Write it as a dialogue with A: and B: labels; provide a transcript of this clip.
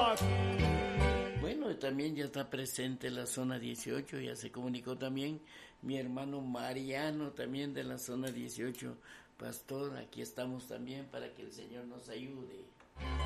A: Bueno, también ya está presente la zona 18, ya se comunicó también mi hermano Mariano, también de la zona 18. Pastor, aquí estamos también para que el Señor nos ayude.